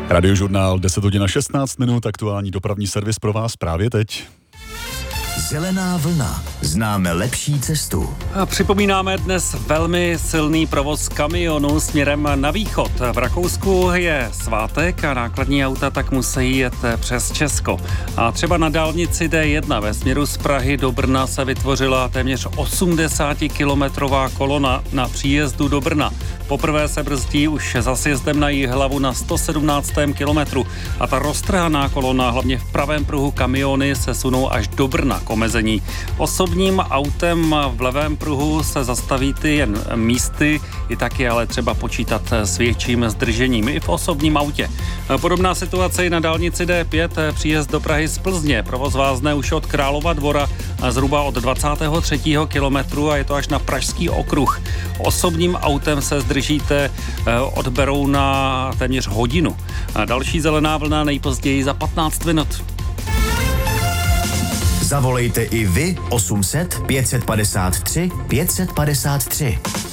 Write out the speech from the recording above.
Radiožurnál 10 hodin a 16 minut, aktuální dopravní servis pro vás právě teď. Zelená vlna. Známe lepší cestu. A připomínáme dnes velmi silný provoz kamionů směrem na východ. V Rakousku je svátek a nákladní auta tak musí jet přes Česko. A třeba na dálnici D1 ve směru z Prahy do Brna se vytvořila téměř 80-kilometrová kolona na příjezdu do Brna. Poprvé se brzdí už za sjezdem na Jihlavu na 117. kilometru a ta roztrhaná kolona, hlavně v pravém pruhu kamiony, se sunou až do Brna k omezení. Osobním autem v levém pruhu se zastavíte jen místy, i tak je ale třeba počítat s větším zdržením i v osobním autě. Podobná situace i na dálnici D5, příjezd do Prahy z Plzně. Provoz vázne už od Králova Dvora zhruba od 23. kilometru a je to až na Pražský okruh. Osobním autem se zdržíte od Berouna téměř hodinu. Další zelená vlna nejpozději za 15 minut. Zavolejte i vy 800 553 553.